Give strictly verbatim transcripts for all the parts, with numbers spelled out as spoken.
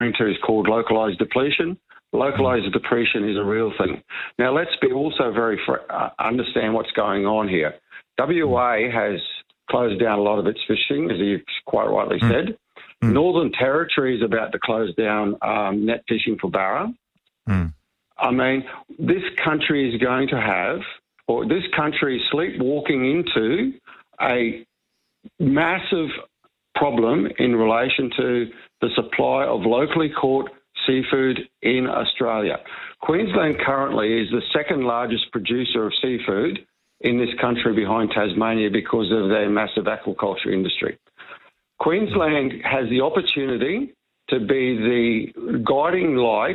to is called localised depletion. Localised depletion is a real thing. Now, let's be also very fr- uh, understand what's going on here. W A has closed down a lot of its fishing, as you quite rightly mm. said. Mm. Northern Territory is about to close down um, net fishing for barra. Mm. I mean, this country is going to have, or this country is sleepwalking into a massive problem in relation to the supply of locally caught seafood in Australia. Queensland currently is the second largest producer of seafood in this country behind Tasmania because of their massive aquaculture industry. Queensland has the opportunity to be the guiding light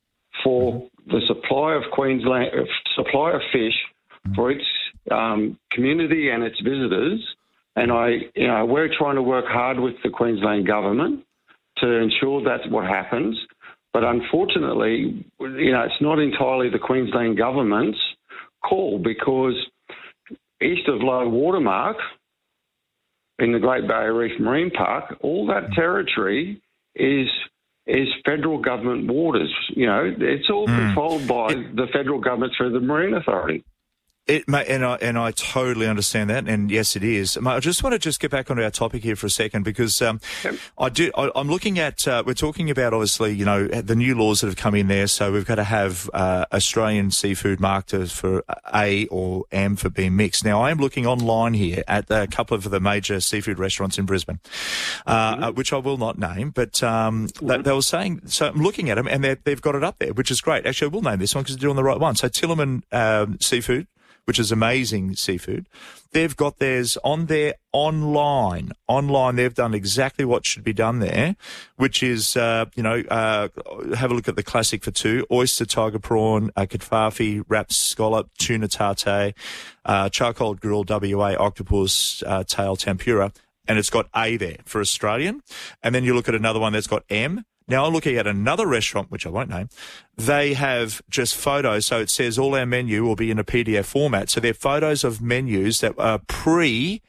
for the supply of Queensland, supply of fish for its um, community and its visitors. And I, you know, we're trying to work hard with the Queensland government to ensure that's what happens. But unfortunately, you know, it's not entirely the Queensland government's call, because east of low water mark in the Great Barrier Reef Marine Park, all that territory is is federal government waters. You know, it's all mm. controlled by the federal government through the Marine Authority. It, mate, and I and I totally understand that, and yes, it is. Mate, I just want to just get back onto our topic here for a second, because um, yep. I do. I, I'm looking at. Uh, we're talking about, obviously, you know, the new laws that have come in there. So we've got to have uh, Australian seafood marked as for A or M for being mixed. Now, I am looking online here at a couple of the major seafood restaurants in Brisbane, uh, mm-hmm. uh, which I will not name, but um, mm-hmm. they, they were saying. So I'm looking at them, and they've got it up there, which is great. Actually, I will name this one because they're doing the right one. So Tillerman um, Seafood, which is amazing seafood. They've got theirs on there online. Online, they've done exactly what should be done there, which is, uh, you know, uh, have a look at the classic for two: oyster, tiger prawn, uh, katfafi, wrapped scallop, tuna tarte, uh, charcoal grilled W A, octopus, uh, tail tempura, and it's got A there for Australian. And then you look at another one that's got M. Now, I'm looking at another restaurant, which I won't name. They have just photos, so it says all our menu will be in a P D F format. So they're photos of menus that are pre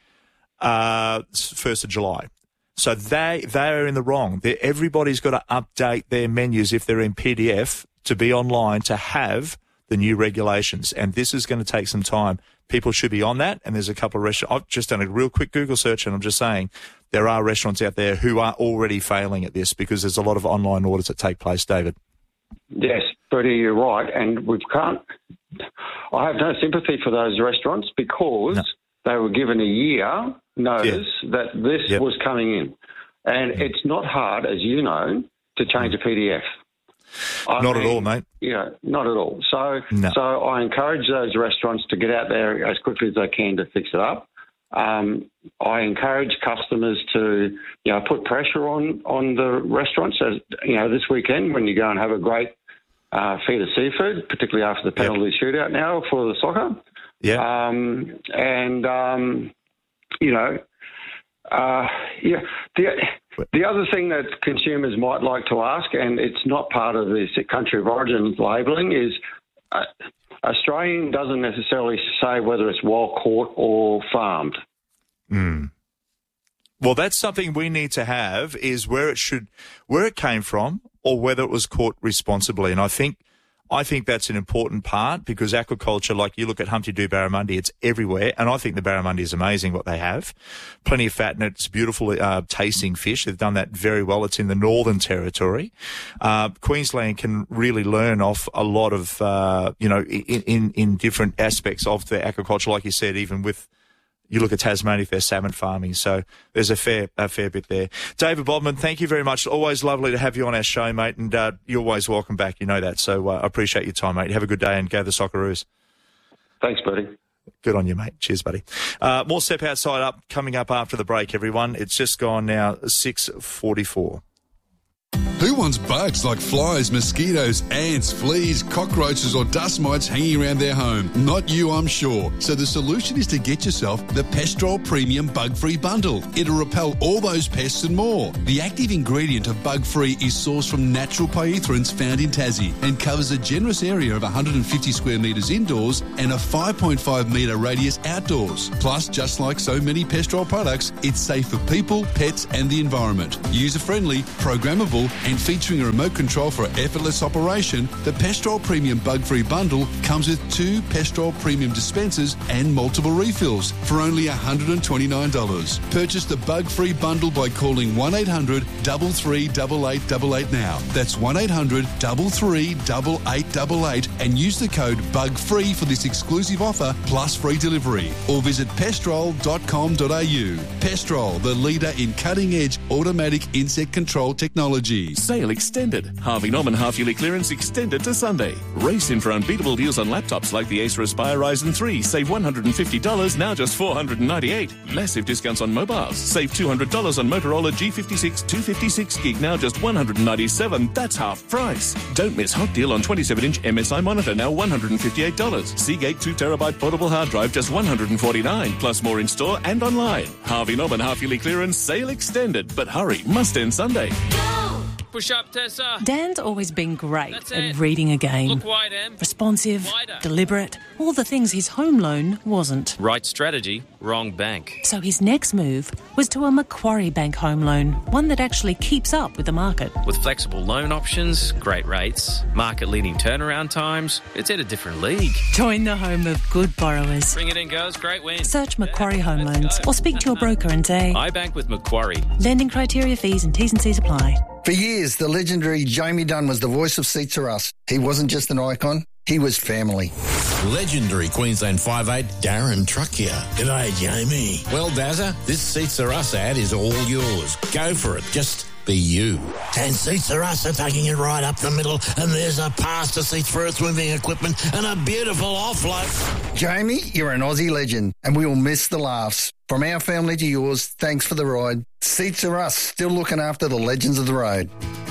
uh, first of July. So they they are in the wrong. They're, everybody's got to update their menus if they're in P D F to be online to have the new regulations. And this is going to take some time. People should be on that. And there's a couple of restaurants. I've just done a real quick Google search, and I'm just saying there are restaurants out there who are already failing at this because there's a lot of online orders that take place, David. Yes, Freddie, you're right. And we can't, I have no sympathy for those restaurants because no. they were given a year notice yeah. that this yep. was coming in. And yeah. it's not hard, as you know, to change a P D F. I not mean, at all, mate. Yeah, not at all. So, no. so I encourage those restaurants to get out there as quickly as they can to fix it up. Um, I encourage customers to, you know, put pressure on, on the restaurants. As you know, this weekend when you go and have a great uh, feed of seafood, particularly after the penalty yep. shootout now for the soccer. Yeah. Um, and um, you know, uh, yeah. The, The other thing that consumers might like to ask, and it's not part of the country of origin labelling, is uh, Australian doesn't necessarily say whether it's wild caught or farmed. Mm. Well, that's something we need to have, is where it should, where it came from, or whether it was caught responsibly. And I think I think that's an important part, because aquaculture, like you look at Humpty Doo barramundi, it's everywhere. And I think the barramundi is amazing what they have. Plenty of fat, and it's beautiful uh, tasting fish. They've done that very well. It's in the Northern Territory. Uh, Queensland can really learn off a lot of, uh, you know, in, in, in different aspects of the aquaculture, like you said, even with, you look at Tasmania, their salmon farming. So there's a fair a fair bit there. David Bodman, thank you very much. Always lovely to have you on our show, mate, and uh, you're always welcome back. You know that. So uh, I appreciate your time, mate. Have a good day and go the Socceroos. Thanks, buddy. Good on you, mate. Cheers, buddy. Uh, more Step Outside Up coming up after the break, everyone. It's just gone now, six forty-four. Who wants bugs like flies, mosquitoes, ants, fleas, cockroaches or dust mites hanging around their home? Not you, I'm sure. So the solution is to get yourself the Pestrol Premium Bug-Free Bundle. It'll repel all those pests and more. The active ingredient of Bug-Free is sourced from natural pyrethroids found in Tassie and covers a generous area of one hundred fifty square metres indoors and a five point five metre radius outdoors. Plus, just like so many Pestrol products, it's safe for people, pets and the environment. User-friendly, programmable available and featuring a remote control for effortless operation, the Pestrol Premium Bug-Free Bundle comes with two Pestrol Premium dispensers and multiple refills for only one hundred twenty-nine dollars. Purchase the Bug-Free Bundle by calling one eight hundred, three three eight eight eight eight now. That's one eight hundred, three three eight eight eight eight and use the code BUGFREE for this exclusive offer plus free delivery. Or visit pestrol dot com dot a u. Pestrol, the leader in cutting-edge automatic insect control technology. Sale extended. Harvey Norman half-yearly clearance extended to Sunday. Race in for unbeatable deals on laptops like the Acer Aspire Ryzen three. Save one hundred fifty dollars, now just four hundred ninety-eight dollars. Massive discounts on mobiles. Save two hundred dollars on Motorola G fifty-six two fifty-six gig, now just one hundred ninety-seven dollars. That's half price. Don't miss hot deal on twenty-seven inch M S I monitor, now one hundred fifty-eight dollars. Seagate two terabyte portable hard drive, just one hundred forty-nine dollars. Plus more in store and online. Harvey Norman half-yearly clearance, sale extended. But hurry, must end Sunday. Push up, Tessa. Dan's always been great That's at it. reading a game. Look wide, Em. Responsive, Wider. deliberate, all the things his home loan wasn't. Right strategy, wrong bank. So his next move was to a Macquarie Bank home loan, one that actually keeps up with the market. With flexible loan options, great rates, market-leading turnaround times, it's at a different league. Join the home of good borrowers. Bring it in, girls. Great win. Search Macquarie Home Let's Loans go. or speak to your broker and say, I bank with Macquarie. lending criteria, fees and T's and C's apply. For years, the legendary Jamie Dunn was the voice of Seats Are Us. He wasn't just an icon, he was family. Legendary Queensland five eight Darren Truck here. G'day, Jamie. Well, Dazza, this Seats Are Us ad is all yours. Go for it. Just be you. And Seats Are Us are taking it right up the middle, and there's a pass to seats for earth-moving equipment and a beautiful offload. Jamie, you're an Aussie legend, and we will miss the laughs. From our family to yours, thanks for the ride. Seats Are Us, still looking after the legends of the road.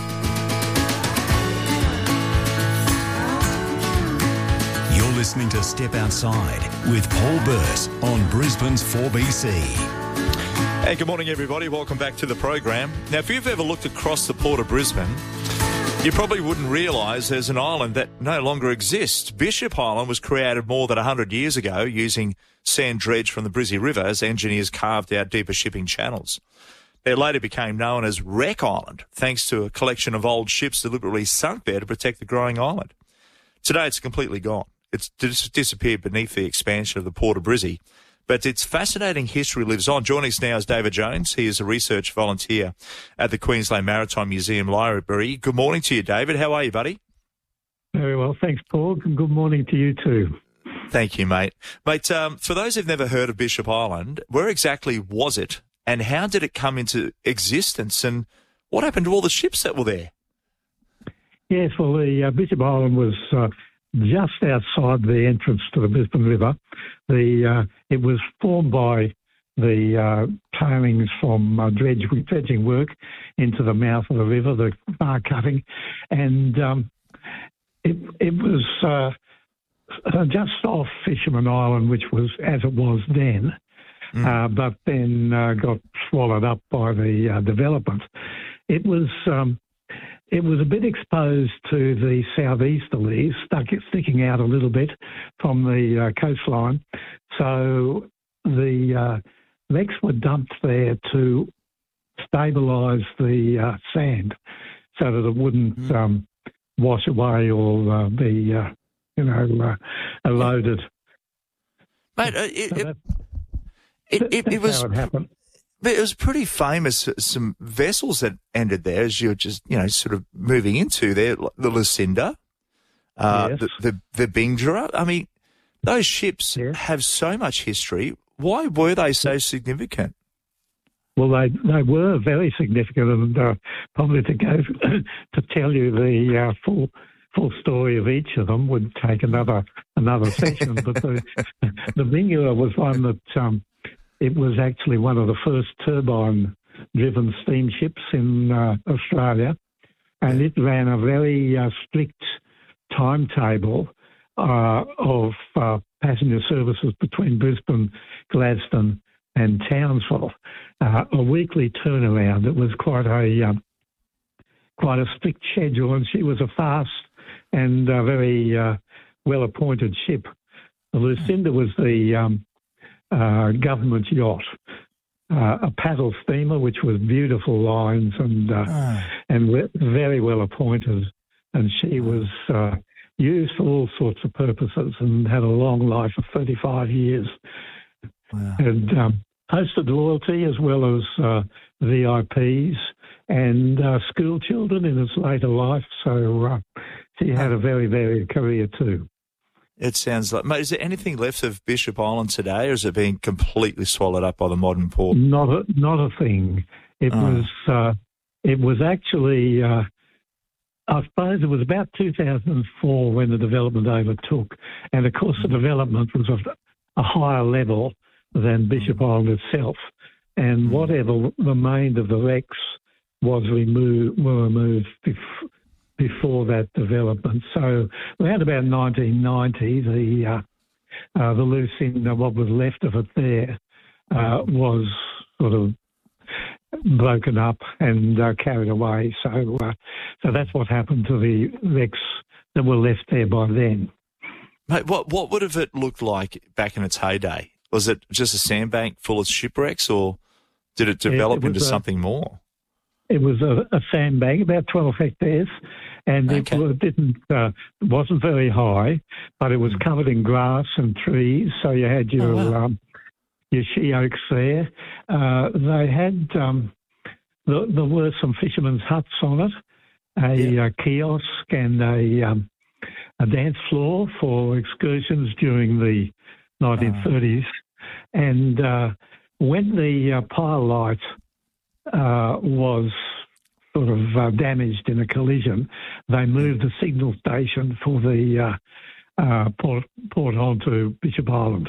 You're listening to Step Outside with Paul Burt on Brisbane's four B C. Hey, good morning, everybody. Welcome back to the program. Now, if you've ever looked across the port of Brisbane, you probably wouldn't realise there's an island that no longer exists. Bishop Island was created more than one hundred years ago using sand dredge from the Brizzy River as engineers carved out deeper shipping channels. It later became known as Wreck Island, thanks to a collection of old ships deliberately sunk there to protect the growing island. Today, it's completely gone. It's dis- disappeared beneath the expansion of the Port of Brizzy. But its fascinating history lives on. Joining us now is David Jones. He is a research volunteer at the Queensland Maritime Museum Library. Good morning to you, David. How are you, buddy? Very well, thanks, Paul. And good morning to you too. Thank you, mate. Mate, um, for those who've never heard of Bishop Island, where exactly was it and how did it come into existence and what happened to all the ships that were there? Yes, well, the uh, Bishop Island was uh, just outside the entrance to the Brisbane River. The uh, it was formed by the uh, tailings from uh, dredge, dredging work into the mouth of the river, the bar cutting, and um, it it was uh, just off Fisherman Island, which was as it was then, mm. uh, but then uh, got swallowed up by the uh, development. It was. Um, It was a bit exposed to the southeasterlies, stuck it sticking out a little bit from the uh, coastline. So the uh, wrecks were dumped there to stabilise the uh, sand so that it wouldn't mm. um, wash away or uh, be, uh, you know, uh, eroded. Mate, uh, it, so it, that, it, it, it was... how it happened. But it was pretty famous, some vessels that ended there as you're just, you know, sort of moving into there, the Lucinda, uh, yes. the, the, the Bingera. I mean, those ships yes. have so much history. Why were they so significant? Well, they they were very significant, and uh, probably to go to tell you the uh, full full story of each of them would take another another session. But the the Bingera was one that. Um, It was actually one of the first turbine-driven steamships in uh, Australia, and it ran a very uh, strict timetable uh, of uh, passenger services between Brisbane, Gladstone and Townsville. Uh, a weekly turnaround. It was quite a um, quite a strict schedule, and she was a fast and uh, very uh, well-appointed ship. The Lucinda was the... Um, Uh, government yacht, uh, a paddle steamer, which was beautiful lines and uh, oh. and very well appointed. And she was uh, used for all sorts of purposes and had a long life of thirty-five years. Wow. And um, hosted loyalty as well as uh, V I Ps and uh, school children in its later life. So uh, she had a very varied career too. It sounds like... Mate, is there anything left of Bishop Island today, or is it being completely swallowed up by the modern port? Not a, not a thing. It oh. was uh, it was actually... Uh, I suppose it was about two thousand four when the development overtook. And, of course, the development was of a higher level than Bishop Island itself. And whatever remained of the wrecks was removed, were removed bef- before that development. So around about nineteen ninety, the uh, uh, the loose end, uh, what was left of it there, uh, was sort of broken up and uh, carried away. So, uh, so that's what happened to the wrecks that were left there by then. Mate, what what would have it looked like back in its heyday? Was it just a sandbank full of shipwrecks, or did it develop it, it into a, something more? It was a, a sandbank, about twelve hectares, and okay. it didn't uh, wasn't very high, but it was covered in grass and trees. So you had your oh, wow. um, your she oaks there. Uh, they had um, the, there were some fishermen's huts on it, a yeah. uh, kiosk and a um, a dance floor for excursions during the nineteen thirties. Oh. And uh, when the uh, pile light uh, was sort of uh, damaged in a collision, they moved the signal station for the uh, uh, port, port onto Bishop Island.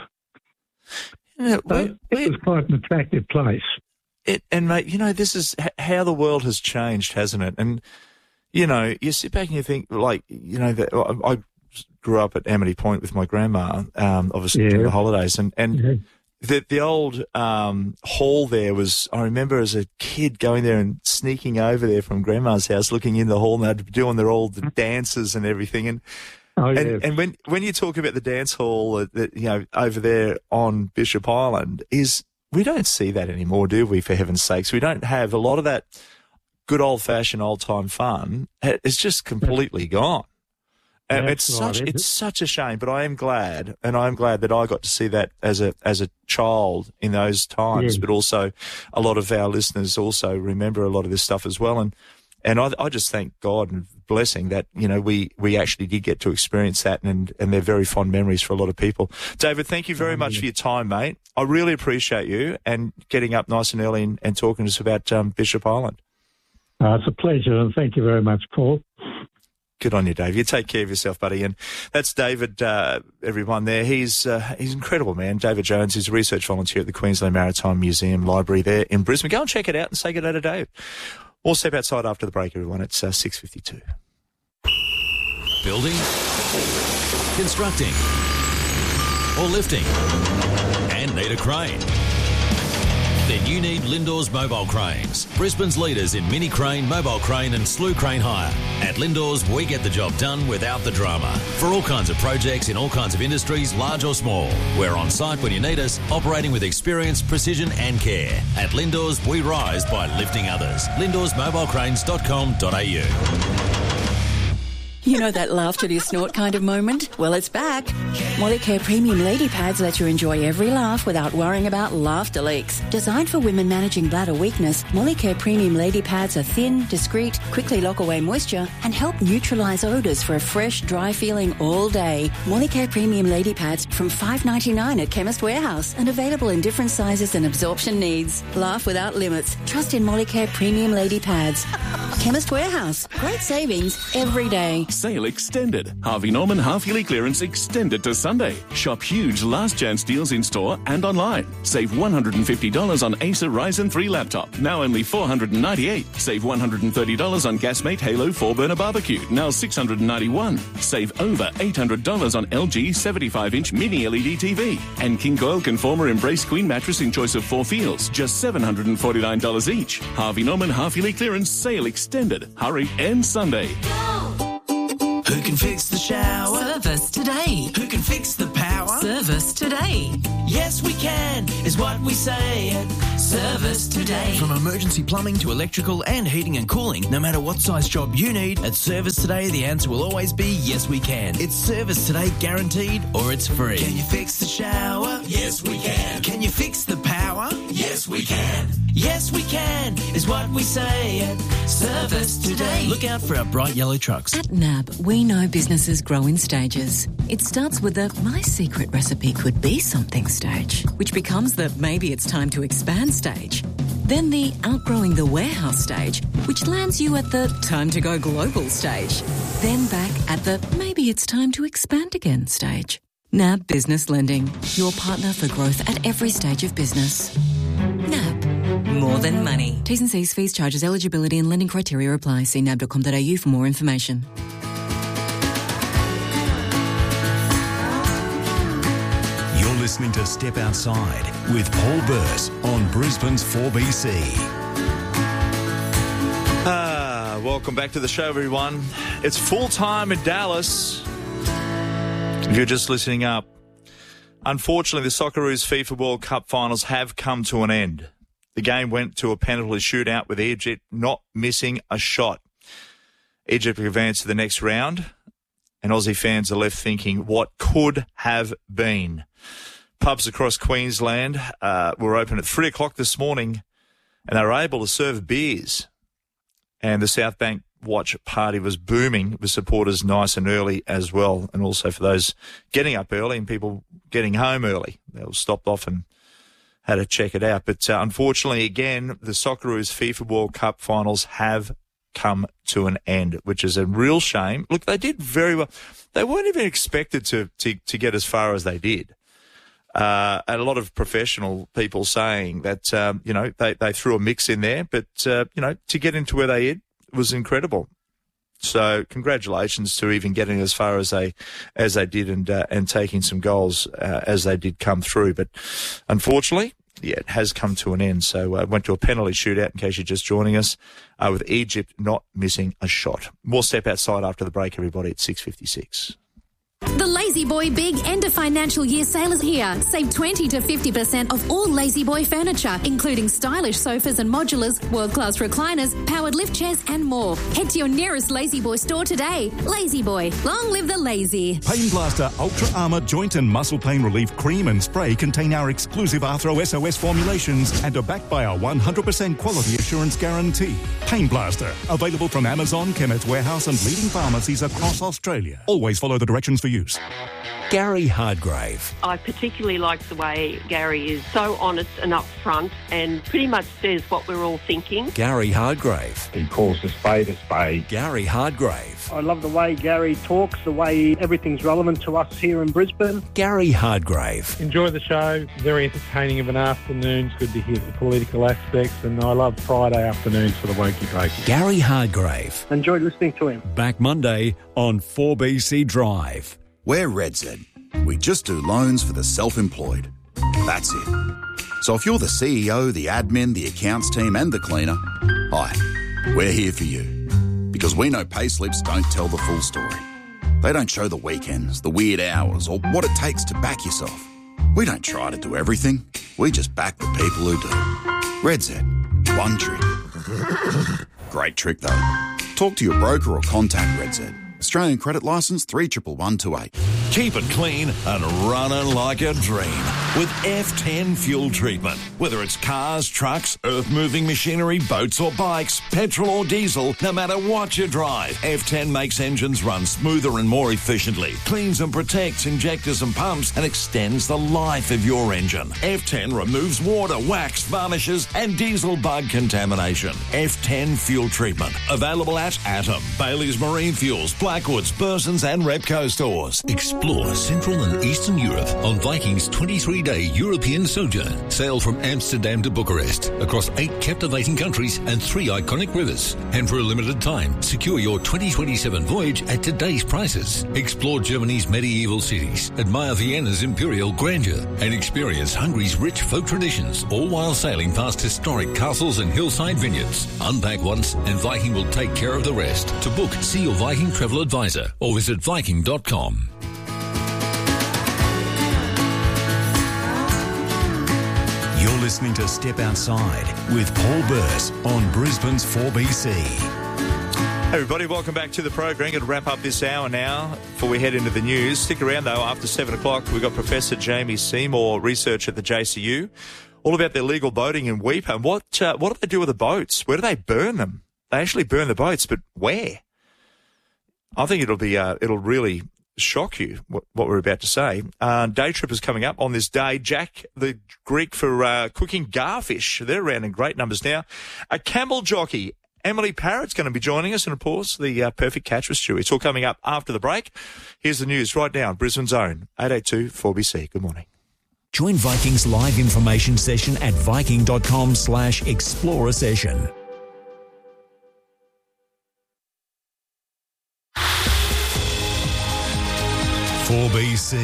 Yeah, so we, it was quite an attractive place. It, and, mate, you know, this is how the world has changed, hasn't it? And, you know, you sit back and you think, like, you know, that I grew up at Amity Point with my grandma, um, obviously yeah. during the holidays, and, and yeah. the the old um, hall there was, I remember as a kid going there and sneaking over there from grandma's house, looking in the hall, and they'd be doing their all the dances and everything. And oh, and, yes. and when when you talk about the dance hall, uh, that, you know, over there on Bishop Island, is we don't see that anymore, do we? For heaven's sakes, we don't have a lot of that good old fashioned old time fun. It's just completely gone. Um, it's right, such it's it? such a shame, but I am glad, and I am glad that I got to see that as a as a child in those times. Yeah. But also, a lot of our listeners also remember a lot of this stuff as well, and and I, I just thank God and blessing that, you know, we, we actually did get to experience that, and and they're very fond memories for a lot of people. David, thank you very oh, much yeah. for your time, mate. I really appreciate you and getting up nice and early and, and talking to us about um, Bishop Island. Uh, it's a pleasure, and thank you very much, Paul. Good on you, Dave. You take care of yourself, buddy. And that's David, uh, everyone there. He's uh, he's incredible, man. David Jones is a research volunteer at the Queensland Maritime Museum Library there in Brisbane. Go and check it out and say good day to Dave. We'll step outside after the break, everyone. It's uh, six fifty-two. Building, constructing, or lifting, and need a crane? Then you need Lindor's Mobile Cranes, Brisbane's leaders in mini crane, mobile crane and slew crane hire. At Lindor's, we get the job done without the drama. For all kinds of projects in all kinds of industries, large or small. We're on site when you need us, operating with experience, precision and care. At Lindor's, we rise by lifting others. lindors mobile cranes dot com dot a u. You know that laugh till you snort kind of moment? Well, it's back. Molicare Premium Lady Pads let you enjoy every laugh without worrying about laughter leaks. Designed for women managing bladder weakness, Molicare Premium Lady Pads are thin, discreet, quickly lock away moisture, and help neutralise odours for a fresh, dry feeling all day. Molicare Premium Lady Pads from five dollars ninety-nine at Chemist Warehouse and available in different sizes and absorption needs. Laugh without limits. Trust in Molicare Premium Lady Pads. Chemist Warehouse. Great savings every day. Sale extended. Harvey Norman half-yearly clearance extended to Sunday. Shop huge last chance deals in store and online. Save one hundred fifty dollars on Acer Ryzen three laptop, now only four hundred ninety-eight dollars. Save one hundred thirty dollars on Gasmate Halo four burner barbecue, now six hundred ninety-one dollars. Save over eight hundred dollars on L G seventy-five inch mini L E D T V. And King Coil Conformer Embrace Queen mattress in choice of four feels, just seven hundred forty-nine dollars each. Harvey Norman half-yearly clearance sale extended. Hurry, end Sunday. Who can fix the shower? Service today. Who can fix the power? Service Today. Yes, we can, is what we say at Service Today. From emergency plumbing to electrical and heating and cooling, no matter what size job you need, at Service Today, the answer will always be yes, we can. It's Service Today guaranteed, or it's free. Can you fix the shower? Yes, we can. Can you fix the power? Yes, we can. Yes, we can, is what we say at Service Today. Look out for our bright yellow trucks. At N A B, we know businesses grow in stages. It starts with the my secret recipe could be something stage, which becomes the maybe it's time to expand stage. Then the outgrowing the warehouse stage, which lands you at the time to go global stage. Then back at the maybe it's time to expand again stage. N A B Business Lending, your partner for growth at every stage of business. N A B. More than money. T's and C's, fees, charges, eligibility and lending criteria apply. See nab dot com dot a u for more information. You're listening to Step Outside with Paul Burt on Brisbane's four B C. Ah, welcome back to the show, everyone. It's full time in Dallas. If you're just listening up, unfortunately, the Socceroos FIFA World Cup finals have come to an end. The game went to a penalty shootout with Egypt not missing a shot. Egypt advanced to the next round, and Aussie fans are left thinking, what could have been? Pubs across Queensland uh, were open at three o'clock this morning, and they were able to serve beers. And the South Bank watch party was booming with supporters nice and early as well, and also for those getting up early and people getting home early. They were stopped off and had to check it out. But uh, unfortunately, again, the Socceroos FIFA World Cup finals have come to an end, which is a real shame. Look, they did very well. They weren't even expected to to, to get as far as they did. Uh, and a lot of professional people saying that, um, you know, they, they threw a mix in there, but, uh, you know, to get into where they did was incredible. So congratulations to even getting as far as they as they did and uh, and taking some goals uh, as they did come through. But unfortunately, yeah, it has come to an end. So uh, went to a penalty shootout in case you're just joining us, uh, with Egypt not missing a shot. More Step Outside after the break, everybody, at six fifty-six. The Lazy Boy Big End of Financial Year sale is here. Save twenty to fifty percent off all Lazy Boy furniture, including stylish sofas and modulars, world-class recliners, powered lift chairs and more. Head to your nearest Lazy Boy store today. Lazy Boy, long live the lazy. Pain Blaster Ultra Armour Joint and Muscle Pain Relief Cream and Spray contain our exclusive Arthro S O S formulations and are backed by our one hundred percent quality assurance guarantee. Pain Blaster, available from Amazon, Chemist Warehouse and leading pharmacies across Australia. Always follow the directions for use. Gary Hardgrave. I particularly like the way Gary is so honest and upfront and pretty much says what we're all thinking. Gary Hardgrave. He calls a spade a spade. Gary Hardgrave. I love the way Gary talks, the way everything's relevant to us here in Brisbane. Gary Hardgrave. Enjoy the show. Very entertaining of an afternoon. It's good to hear the political aspects, and I love Friday afternoons for the wokey pokey. Gary Hardgrave. Enjoyed listening to him. Back Monday on four B C Drive. We're RedZ. We just do loans for the self-employed. That's it. So if you're the C E O, the admin, the accounts team and the cleaner, hi, we're here for you. Because we know payslips don't tell the full story. They don't show the weekends, the weird hours, or what it takes to back yourself. We don't try to do everything. We just back the people who do. RedZ. One trick. Great trick, though. Talk to your broker or contact RedZ. Australian credit licence three one one two eight. Keep it clean and running like a dream with F ten fuel treatment. Whether it's cars, trucks, earth-moving machinery, boats or bikes, petrol or diesel, no matter what you drive, F ten makes engines run smoother and more efficiently, cleans and protects injectors and pumps, and extends the life of your engine. F ten removes water, wax, varnishes, and diesel bug contamination. F ten fuel treatment. Available at Atom, Bailey's Marine Fuels, Blackwoods, Burson's and Repco stores. Explore Central and Eastern Europe on Viking's twenty-three day European sojourn. Sail from Amsterdam to Bucharest across eight captivating countries and three iconic rivers. And for a limited time, secure your twenty twenty-seven voyage at today's prices. Explore Germany's medieval cities, admire Vienna's imperial grandeur, and experience Hungary's rich folk traditions, all while sailing past historic castles and hillside vineyards. Unpack once and Viking will take care of the rest. To book, see your Viking travel advisor or visit viking dot com. You're listening to Step Outside with Paul Burse on Brisbane's four B C. Hey everybody, welcome back to the program. Going to wrap up this hour now before we head into the news. Stick around though, after seven o'clock we've got Professor Jamie Seymour, researcher at the J C U, all about their legal boating in Weipa. And what, uh, what do they do with the boats? Where do they burn them? They actually burn the boats, but where? I think it'll be, uh, it'll really shock you what, what we're about to say. Uh, day trippers coming up on this day. Jack, the Greek for uh, cooking garfish. They're around in great numbers now. A camel jockey, Emily Parrott's going to be joining us, and of course the uh, perfect catch with Stewie. It's all coming up after the break. Here's the news right now. Brisbane's own eight eight two four B C. Good morning. Join Viking's live information session at viking.com slash explorer session. four B C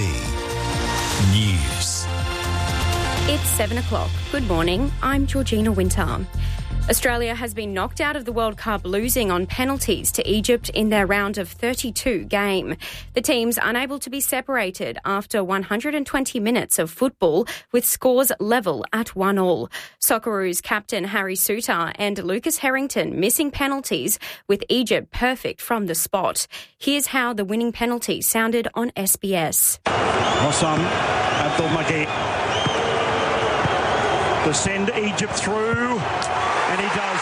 News. It's seven o'clock. Good morning. I'm Georgina Winter. Australia has been knocked out of the World Cup, losing on penalties to Egypt in their round of thirty-two game. The teams unable to be separated after one hundred twenty minutes of football, with scores level at one all. Socceroos captain Harry Souttar and Lucas Harrington missing penalties, with Egypt perfect from the spot. Here's how the winning penalty sounded on S B S. Hossam Abdul-Majid to send Egypt through. And he does.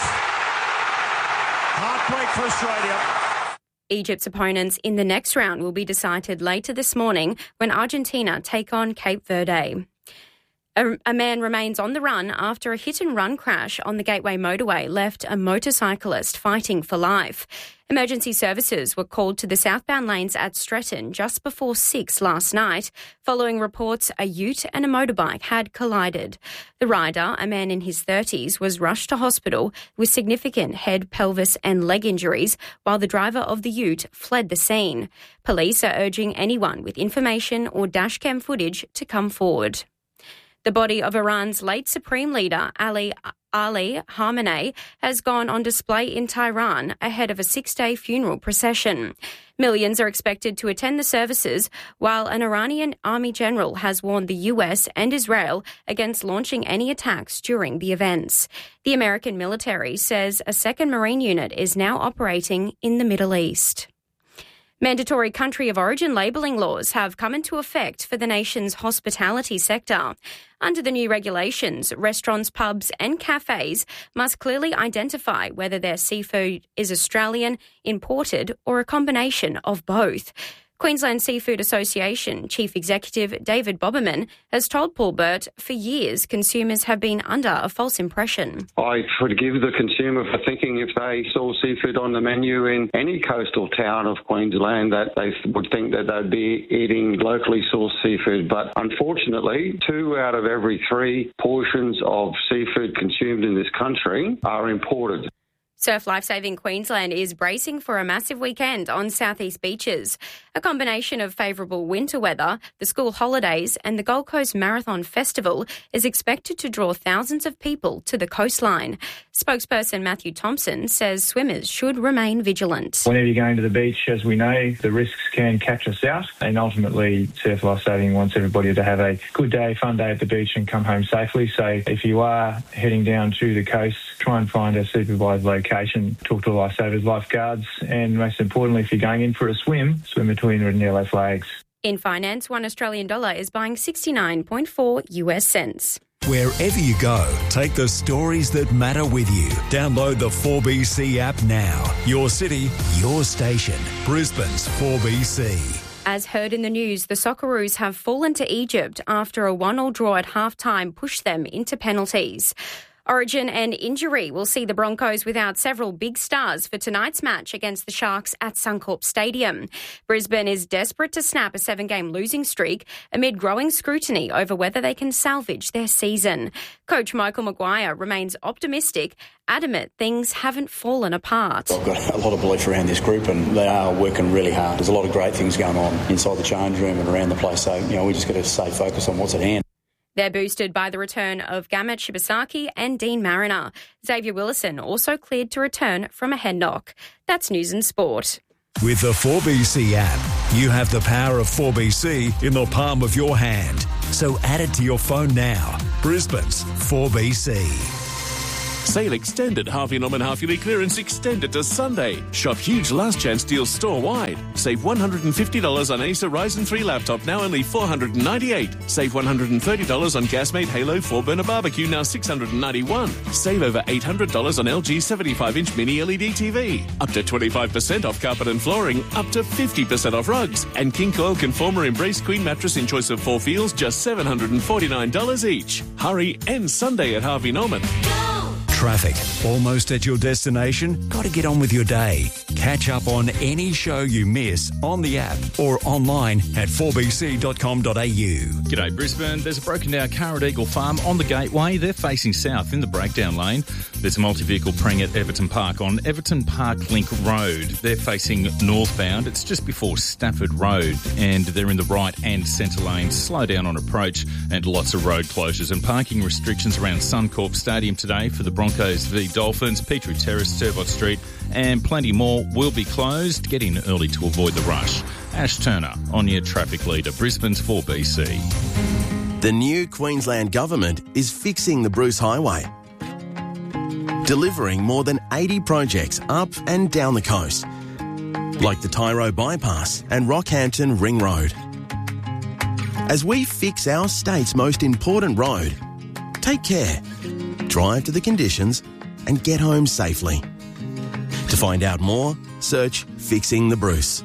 Heartbreak for Australia. Egypt's opponents in the next round will be decided later this morning when Argentina take on Cape Verde. A, a man remains on the run after a hit-and-run crash on the Gateway motorway left a motorcyclist fighting for life. Emergency services were called to the southbound lanes at Stretton just before six last night, following reports a ute and a motorbike had collided. The rider, a man in his thirties, was rushed to hospital with significant head, pelvis and leg injuries, while the driver of the ute fled the scene. Police are urging anyone with information or dashcam footage to come forward. The body of Iran's late Supreme Leader, Ali Ali Khamenei, has gone on display in Tehran ahead of a six-day funeral procession. Millions are expected to attend the services, while an Iranian army general has warned the U S and Israel against launching any attacks during the events. The American military says a second Marine unit is now operating in the Middle East. Mandatory country of origin labelling laws have come into effect for the nation's hospitality sector. Under the new regulations, restaurants, pubs and cafes must clearly identify whether their seafood is Australian, imported or a combination of both. Queensland Seafood Association Chief Executive David Boberman has told Paul Burt for years consumers have been under a false impression. I forgive the consumer for thinking if they saw seafood on the menu in any coastal town of Queensland that they would think that they'd be eating locally sourced seafood. But unfortunately, two out of every three portions of seafood consumed in this country are imported. Surf Lifesaving Queensland is bracing for a massive weekend on southeast beaches. A combination of favourable winter weather, the school holidays and the Gold Coast Marathon Festival is expected to draw thousands of people to the coastline. Spokesperson Matthew Thompson says swimmers should remain vigilant. Whenever you're going to the beach, as we know, the risks can catch us out, and ultimately Surf Lifesaving wants everybody to have a good day, fun day at the beach and come home safely. So if you are heading down to the coast, try and find a supervised location, talk to lifesavers, lifeguards, and most importantly, if you're going in for a swim, swim between red and yellow flags. In finance, one Australian dollar is buying sixty-nine point four U S cents. Wherever you go, take the stories that matter with you. Download the four B C app now. Your city, your station. Brisbane's four B C. As heard in the news, the Socceroos have fallen to Egypt after a one-all draw at half-time pushed them into penalties. Origin and injury will see the Broncos without several big stars for tonight's match against the Sharks at Suncorp Stadium. Brisbane is desperate to snap a seven-game losing streak amid growing scrutiny over whether they can salvage their season. Coach Michael Maguire remains optimistic, adamant things haven't fallen apart. I've got a lot of belief around this group and they are working really hard. There's a lot of great things going on inside the change room and around the place, so you know we just got to stay focused on what's at hand. They're boosted by the return of Gamet Shibasaki and Dean Mariner. Xavier Willison also cleared to return from a head knock. That's News and Sport. With the four B C app, you have the power of four B C in the palm of your hand. So add it to your phone now. Brisbane's four B C. Sale extended. Harvey Norman half-yearly clearance extended to Sunday. Shop huge last chance deals store-wide. Save one hundred fifty dollars on Acer Ryzen three laptop, now only four hundred ninety-eight dollars. Save one hundred thirty dollars on Gasmate Halo four-burner barbecue, now six hundred ninety-one dollars. Save over eight hundred dollars on L G seventy-five inch mini L E D T V. Up to twenty-five percent off carpet and flooring. Up to fifty percent off rugs. And King Coil Conformer Embrace Queen mattress in choice of four feels, just seven hundred forty-nine dollars each. Hurry, end Sunday at Harvey Norman. Traffic. Almost at your destination? Got to get on with your day. Catch up on any show you miss on the app or online at four b c dot com dot a u. G'day Brisbane. There's a broken down car at Eagle Farm on the Gateway. They're facing south in the breakdown lane. There's a multi-vehicle preng at Everton Park on Everton Park Link Road. They're facing northbound. It's just before Stafford Road and they're in the right and centre lane. Slow down on approach and lots of road closures and parking restrictions around Suncorp Stadium today for the Broncos v Dolphins. Petrie Terrace, Turbot Street and plenty more will be closed. Get in early to avoid the rush. Ash Turner on your traffic leader, Brisbane's four B C. The new Queensland Government is fixing the Bruce Highway, delivering more than eighty projects up and down the coast, like the Tyro Bypass and Rockhampton Ring Road. As we fix our state's most important road, take care, drive to the conditions and get home safely. To find out more, search Fixing the Bruce.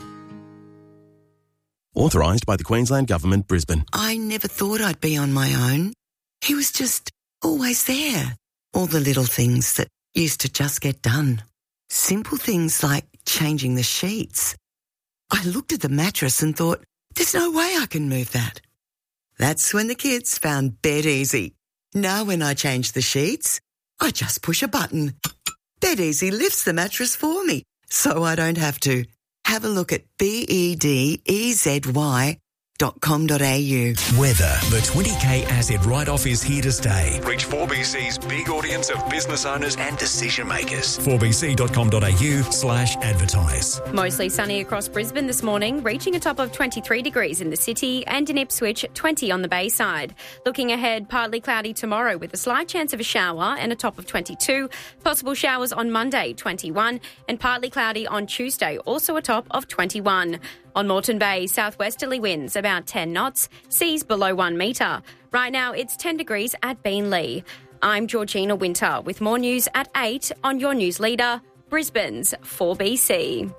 Authorised by the Queensland Government, Brisbane. I never thought I'd be on my own. He was just always there. All the little things that used to just get done. Simple things like changing the sheets. I looked at the mattress and thought, there's no way I can move that. That's when the kids found Bed Easy. Now when I change the sheets, I just push a button. Bed Easy lifts the mattress for me, so I don't have to. Have a look at B E D E Z Y dot com dot a u. Weather. The twenty k asset write-off is here to stay. Reach four B C's big audience of business owners and decision makers. four b c dot com dot a u slash advertise. Mostly sunny across Brisbane this morning, reaching a top of twenty-three degrees in the city and in Ipswich, twenty on the Bayside. Looking ahead, partly cloudy tomorrow with a slight chance of a shower and a top of twenty-two. Possible showers on Monday, twenty-one, and partly cloudy on Tuesday, also a top of twenty-one. On Moreton Bay, southwesterly winds about ten knots, seas below one metre. Right now, it's ten degrees at Beenleigh. I'm Georgina Winter with more news at eight on your news leader, Brisbane's four B C.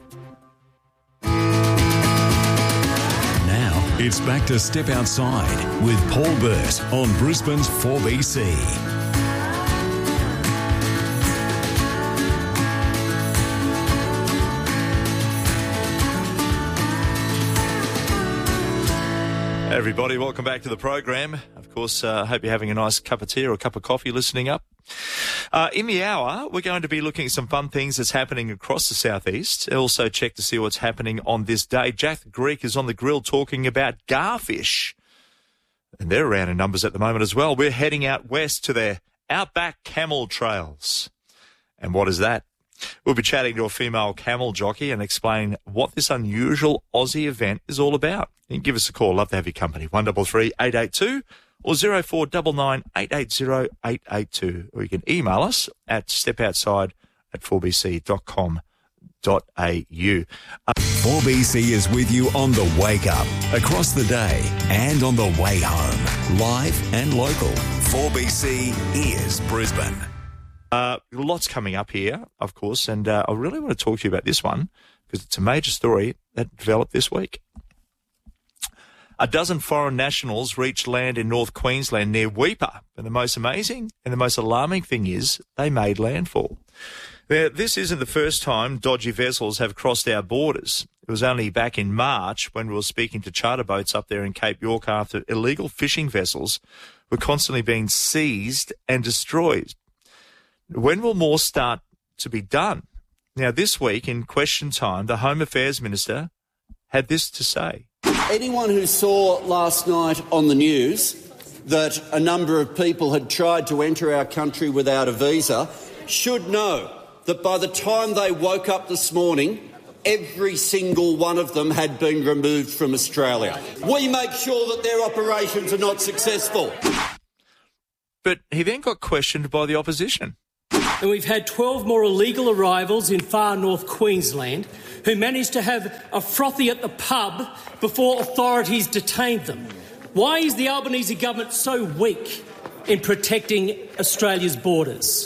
Now, it's back to Step Outside with Paul Burt on Brisbane's four B C. Everybody, welcome back to the program. Of course, I uh, hope you're having a nice cup of tea or a cup of coffee listening up. Uh, in the hour, we're going to be looking at some fun things that's happening across the southeast. Also check to see what's happening on this day. Jack the Greek is on the grill talking about garfish. And they're around in numbers at the moment as well. We're heading out west to their outback camel trails. And what is that? We'll be chatting to a female camel jockey and explain what this unusual Aussie event is all about. You can give us a call. Love to have your company. one three three, eight eight two or zero four nine nine, eight eight zero, eight eight two. Or you can email us at stepoutside at four b c dot com dot a u. Uh, four B C is with you on the wake up, across the day and on the way home. Live and local. four B C is Brisbane. Uh, lots coming up here, of course, and uh, I really want to talk to you about this one because it's a major story that developed this week. A dozen foreign nationals reached land in North Queensland near Weipa, and the most amazing and the most alarming thing is they made landfall. Now, this isn't the first time dodgy vessels have crossed our borders. It was only back in March when we were speaking to charter boats up there in Cape York after illegal fishing vessels were constantly being seized and destroyed. When will more start to be done? Now, this week in Question Time, the Home Affairs Minister had this to say. Anyone who saw last night on the news that a number of people had tried to enter our country without a visa should know that by the time they woke up this morning, every single one of them had been removed from Australia. We make sure that their operations are not successful. but he then got questioned by the opposition. And we've had twelve more illegal arrivals in far north Queensland who managed to have a frothy at the pub before authorities detained them. Why is the Albanese government so weak in protecting Australia's borders?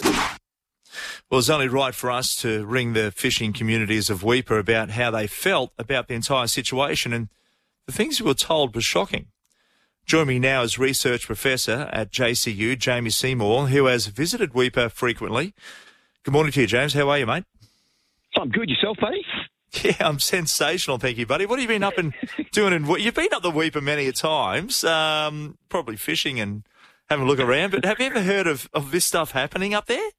Well, it's only right for us to ring the fishing communities of Weipa about how they felt about the entire situation, and the things we were told were shocking. Joining me now is research professor at J C U, Jamie Seymour, who has visited Weipa frequently. Good morning to you, James. How are you, mate? I'm good. Yourself, buddy? Yeah, I'm sensational, thank you, buddy. What have you been up and doing? In, you've been up the Weipa many a times, um, probably fishing and having a look around, but have you ever heard of, of this stuff happening up there?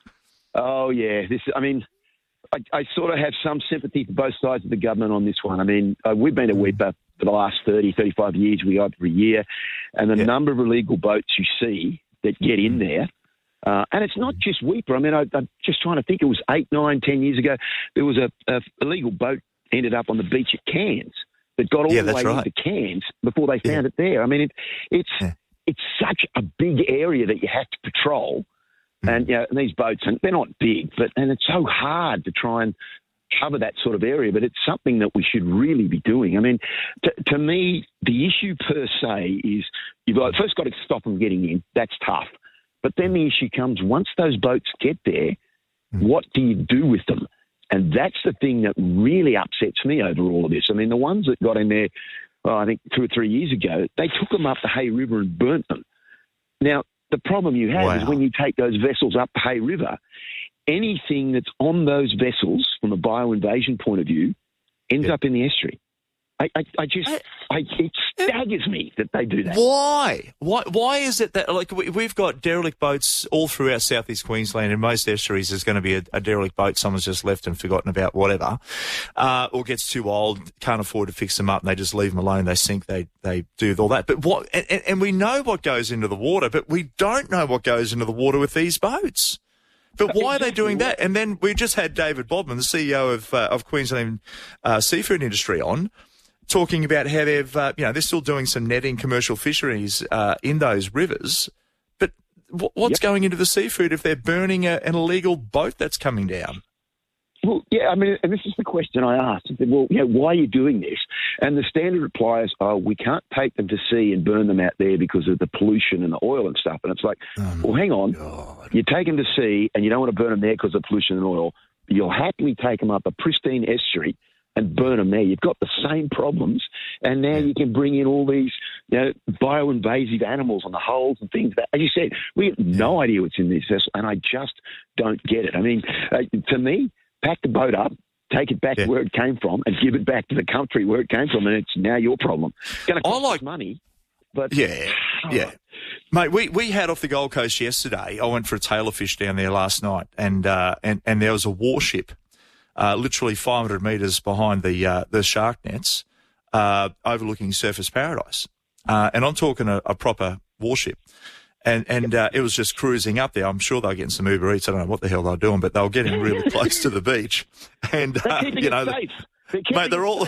Oh, yeah. This, I mean, I, I sort of have some sympathy for both sides of the government on this one. I mean, uh, we've been at Weipa for the last thirty, thirty-five years. We go every year. And the yeah. number of illegal boats you see that get in there, uh, and it's not just Weipa. I mean, I, I'm just trying to think. It was eight, nine, ten years ago. There was a, a illegal boat ended up on the beach at Cairns that got all yeah, the way right. into Cairns before they found yeah. it there. I mean, it, it's yeah. it's such a big area that you have to patrol. And, you know, and these boats, and they're not big, but and it's so hard to try and cover that sort of area, but it's something that we should really be doing. I mean, to, to me, the issue per se is you've got, first got to stop them getting in. That's tough. But then the issue comes, once those boats get there, what do you do with them? And that's the thing that really upsets me over all of this. I mean, the ones that got in there, well, I think two or three years ago, they took them up the Hay River and burnt them. Now, the problem you have wow. is when you take those vessels up the Hay River, anything that's on those vessels from a bioinvasion point of view ends yeah. up in the estuary. I, I, I just, I, it staggers me that they do that. Why? Why? Why is it that, like, we, we've got derelict boats all throughout southeast Queensland. In most estuaries, there's going to be a, a derelict boat someone's just left and forgotten about, whatever, uh, or gets too old, can't afford to fix them up, and they just leave them alone. They sink. They they do all that. But what? And, and we know what goes into the water, but we don't know what goes into the water with these boats. But why are they doing that? And then we just had David Bodman, the C E O of uh, of Queensland uh, Seafood Industry, on, talking about how they've, uh, you know, they're still doing some netting commercial fisheries uh, in those rivers. But w- what's yep. going into the seafood if they're burning a, an illegal boat that's coming down? Well, yeah, I mean, and this is the question I asked. I said, well, you know, why are you doing this? And the standard reply is, oh, we can't take them to sea and burn them out there because of the pollution and the oil and stuff. And it's like, oh, well, hang on. God. You take them to sea and you don't want to burn them there because of pollution and oil. You'll happily take them up a pristine estuary and burn them there. You've got the same problems, and now you can bring in all these, you know, bioinvasive animals on the hulls and things. As you said, we have no idea what's in this vessel, and I just don't get it. I mean, uh, to me, pack the boat up, take it back yeah. where it came from, and give it back to the country where it came from, and it's now your problem. It's going to cost I like, us money, but... Yeah, yeah. Mate, we, we had off the Gold Coast yesterday. I went for a tailor fish down there last night, and uh, and, and there was a warship Uh, literally five hundred metres behind the uh, the shark nets, uh, overlooking Surfers Paradise. Uh, and I'm talking a, a proper warship. And and uh, it was just cruising up there. I'm sure they were getting some Uber Eats. I don't know what the hell they were doing, but they were getting really close to the beach. And, uh, you know, safe. They're mate, they're all,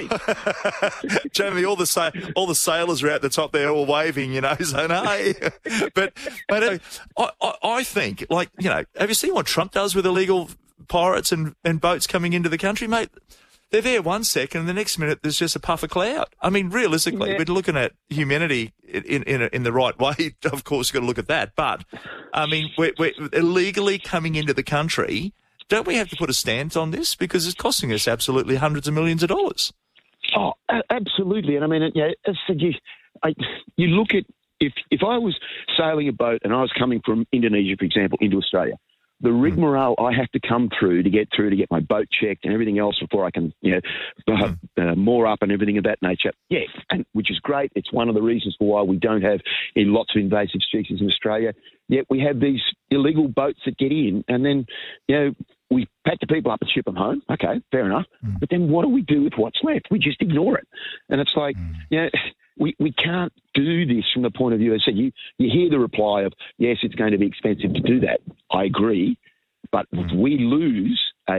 Jamie, all the sa- all the sailors are out the top there all waving, you know, saying, hey. But, but I, I, I think, like, you know, have you seen what Trump does with illegal pirates and, and boats coming into the country, mate? They're there one second, and the next minute there's just a puff of cloud. I mean, realistically, yeah. we're looking at humanity in in, in the right way. Of course, you've got to look at that. But, I mean, we're, we're illegally coming into the country. Don't we have to put a stance on this? Because it's costing us absolutely hundreds of millions of dollars. Oh, absolutely. And, I mean, you know, as I said, you, I, you look at, if, if I was sailing a boat and I was coming from Indonesia, for example, into Australia, the rigmarole I have to come through to get through to get my boat checked and everything else before I can, you know, uh, uh, moor up and everything of that nature. Yeah, and which is great. It's one of the reasons for why we don't have in lots of invasive species in Australia. Yet we have these illegal boats that get in, and then, you know, we pack the people up and ship them home. Okay, fair enough. Mm. But then what do we do with what's left? We just ignore it. And it's like, mm. you know, we, we can't do this from the point of view. I said, you, you hear the reply of, yes, it's going to be expensive to do that. I agree. But if we lose a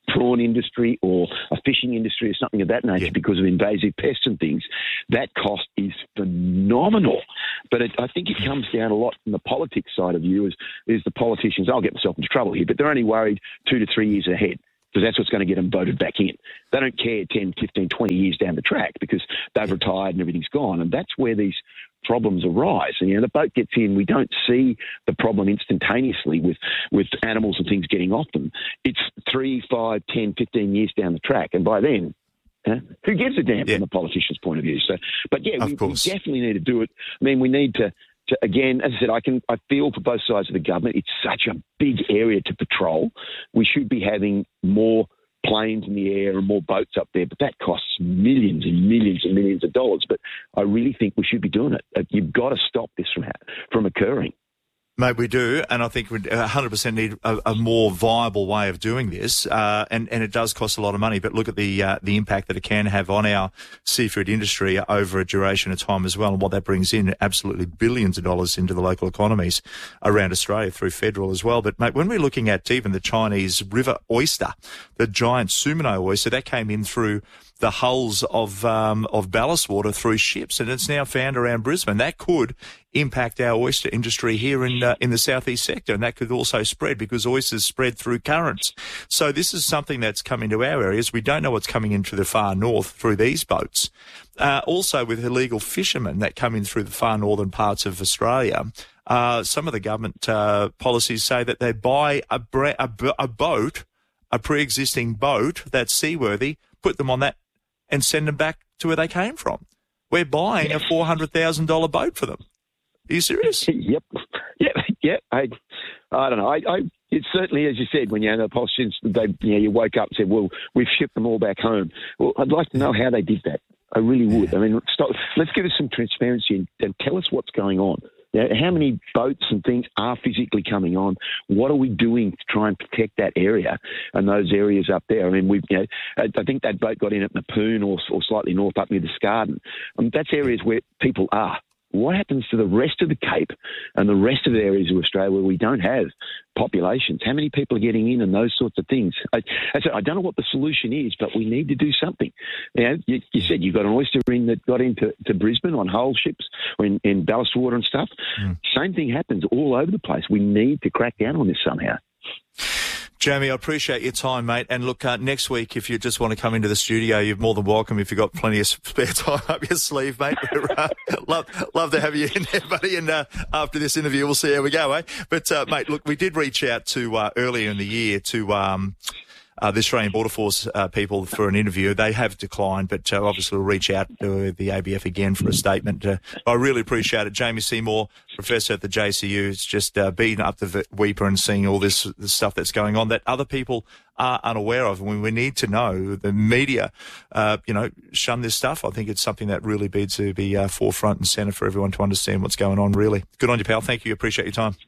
prawn industry or a fishing industry or something of that nature yeah. because of invasive pests and things, that cost is phenomenal. But it, I think it comes down a lot from the politics side of you is, is the politicians, I'll get myself into trouble here, but they're only worried two to three years ahead, because that's what's going to get them voted back in. They don't care ten, fifteen, twenty years down the track because they've retired and everything's gone. And that's where these problems arise. And, you know, the boat gets in, we don't see the problem instantaneously with, with animals and things getting off them. It's three, five, ten, fifteen years down the track. And by then, uh, who gives a damn yeah. from the politician's point of view? So, but, yeah, we, we definitely need to do it. I mean, we need to... To, again, as I said, I can I feel for both sides of the government. It's such a big area to patrol. We should be having more planes in the air and more boats up there, but that costs millions and millions and millions of dollars. But I really think we should be doing it. You've got to stop this from from occurring. Mate, we do, and I think we one hundred percent need a, a more viable way of doing this, uh, and, and it does cost a lot of money, but look at the uh, the impact that it can have on our seafood industry over a duration of time as well, and what that brings in, absolutely billions of dollars into the local economies around Australia through federal as well. But, mate, when we're looking at even the Chinese river oyster, the giant Sumino oyster, that came in through the hulls of um, of ballast water through ships, and it's now found around Brisbane. That could impact our oyster industry here in uh, in the southeast sector, and that could also spread because oysters spread through currents. So this is something that's come into our areas. We don't know what's coming into the far north through these boats. Uh, also with illegal fishermen that come in through the far northern parts of Australia, uh, some of the government uh, policies say that they buy a, bre- a, b- a boat, a pre-existing boat that's seaworthy, put them on that and send them back to where they came from. We're buying a four hundred thousand dollars boat for them. Are you serious? Yep. Yep. Yep. I, I don't know. I, I, it's certainly, as you said, when you know, the politicians, they, you know, you woke up and said, well, we've shipped them all back home. Well, I'd like to know how they did that. I really would. I mean, stop. Let's give us some transparency and, and tell us what's going on. You know, how many boats and things are physically coming on? What are we doing to try and protect that area and those areas up there? I mean, we, you know, I think that boat got in at Mapoon or, or slightly north up near the Scarden. I mean, that's areas where people are. What happens to the rest of the Cape and the rest of the areas of Australia where we don't have populations? How many people are getting in and those sorts of things? I, I, said, I don't know what the solution is, but we need to do something. You know, you, you said you got an oyster in that got into to Brisbane on hull ships or in, in ballast water and stuff. Mm. Same thing happens all over the place. We need to crack down on this somehow. Jamie, I appreciate your time, mate. And look, uh, next week, if you just want to come into the studio, you're more than welcome if you've got plenty of spare time up your sleeve, mate. uh, love, love to have you in there, buddy. And uh, after this interview, we'll see how we go, eh? But, uh, mate, look, we did reach out to uh, earlier in the year to um, uh, the Australian Border Force uh, people for an interview. They have declined, but uh, obviously we'll reach out to the A B F again for a statement. Uh, I really appreciate it. Jamie Seymour, professor at the J C U, has just uh, been up the Weeper and seeing all this, this stuff that's going on that other people are unaware of. And we need to know, the media, uh, you know, shun this stuff. I think it's something that really needs to be uh, forefront and centre for everyone to understand what's going on, really. Good on you, pal. Thank you. Appreciate your time.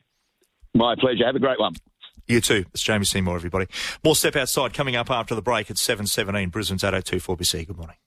My pleasure. Have a great one. You too. It's Jamie Seymour, everybody. More Step Outside coming up after the break at seven seventeen. Brisbane's eight oh two four B C. Good morning.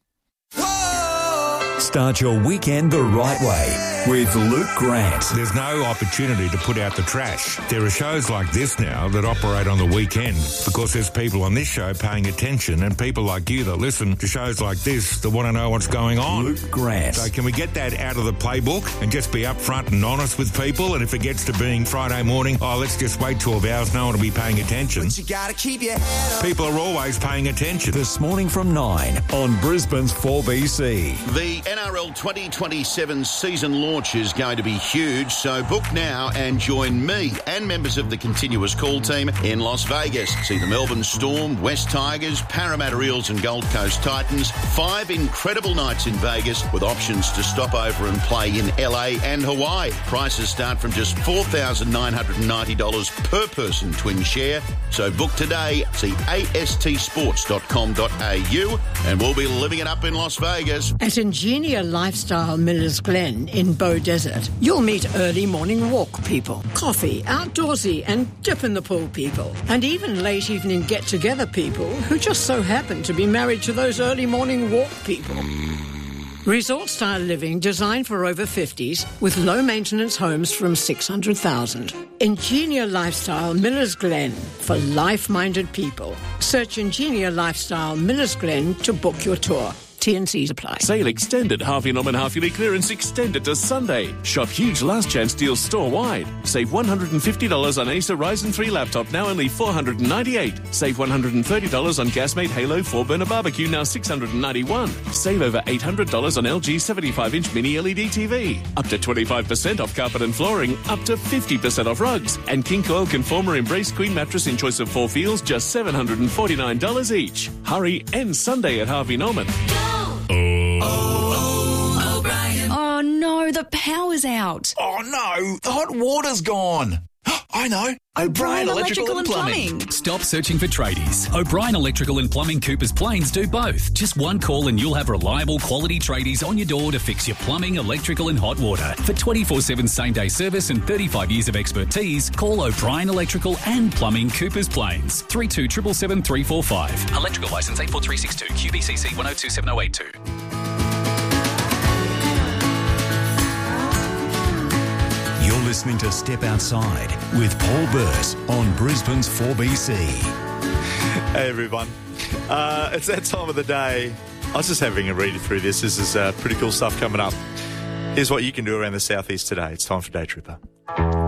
Start your weekend the right way with Luke Grant. There's no opportunity to put out the trash. There are shows like this now that operate on the weekend because there's people on this show paying attention and people like you that listen to shows like this that want to know what's going on. Luke Grant. So can we get that out of the playbook and just be upfront and honest with people? And if it gets to being Friday morning, oh, let's just wait twelve hours, no one will be paying attention. But you gotta keep your head up. People are always paying attention. This morning from nine on Brisbane's four B C. The N R L twenty twenty-seven season launch is going to be huge, so book now and join me and members of the Continuous Call team in Las Vegas. See the Melbourne Storm, West Tigers, Parramatta Eels and Gold Coast Titans. Five incredible nights in Vegas with options to stop over and play in L A and Hawaii. Prices start from just four thousand nine hundred ninety dollars per person twin share. So book today. See A S T sports dot com dot A U and we'll be living it up in Las Vegas. At Ingenia Lifestyle Millers Glen in Bow Desert, you'll meet early morning walk people, coffee, outdoorsy and dip in the pool people, and even late evening get-together people who just so happen to be married to those early morning walk people. Resort-style living designed for over fifties with low-maintenance homes from six hundred thousand dollars. Ingenia Lifestyle Millers Glen for life-minded people. Search Ingenia Lifestyle Millers Glen to book your tour. T and C's apply. Sale extended. Harvey Norman half-yearly clearance extended to Sunday. Shop huge last chance deals store-wide. Save one hundred fifty dollars on Acer Ryzen three laptop, now only four hundred ninety-eight dollars. Save one hundred thirty dollars on Gasmate Halo four-burner barbecue, now six hundred ninety-one dollars. Save over eight hundred dollars on L G seventy-five inch mini L E D T V. Up to twenty-five percent off carpet and flooring. Up to fifty percent off rugs. And King Coil Conformer Embrace Queen mattress in choice of four feels, just seven hundred forty-nine dollars each. Hurry, end Sunday at Harvey Norman. Oh no, the power's out. Oh no, the hot water's gone. I know. O'Brien Electrical, Electrical and Plumbing. Plumbing. Stop searching for tradies. O'Brien Electrical and Plumbing Coopers Plains do both. Just one call and you'll have reliable quality tradies on your door to fix your plumbing, electrical and hot water. For twenty-four seven same-day service and thirty-five years of expertise, call O'Brien Electrical and Plumbing Coopers Plains. three two seven seven three four five. Electrical licence eight four three six two. Q B C C one oh two seven oh eight two. You're listening to Step Outside with Paul Burt on Brisbane's four B C. Hey, everyone. Uh, it's that time of the day. I was just having a read through this. This is uh, pretty cool stuff coming up. Here's what you can do around the southeast today. It's time for Day Tripper.